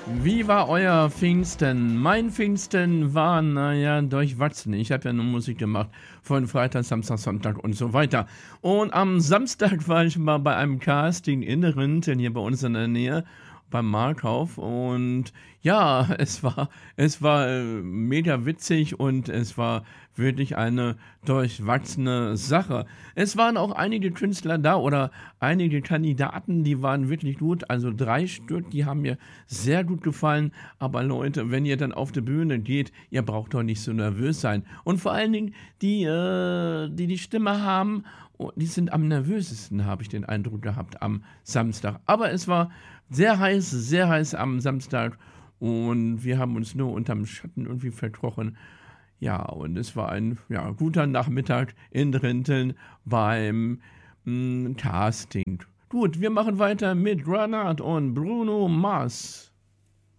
Wie war euer Pfingsten? Mein Pfingsten war, naja, durchwachsen. Ich habe ja nur Musik gemacht von Freitag, Samstag, Sonntag und so weiter. Und am Samstag war ich mal bei einem Casting in Rinteln hier bei uns in der Nähe beim Markauf und ja, es war mega witzig und es war wirklich eine durchwachsene Sache. Es waren auch einige Künstler da oder einige Kandidaten, die waren wirklich gut. Also 3 Stück, die haben mir sehr gut gefallen. Aber Leute, wenn ihr dann auf die Bühne geht, ihr braucht doch nicht so nervös sein. Und vor allen Dingen die Stimme haben, die sind am nervösesten, habe ich den Eindruck gehabt, am Samstag. Aber es war sehr heiß am Samstag und wir haben uns nur unterm Schatten irgendwie verkrochen. Ja, und es war ein guter Nachmittag in Rinteln beim Casting. Gut, wir machen weiter mit Granat und Bruno Mars.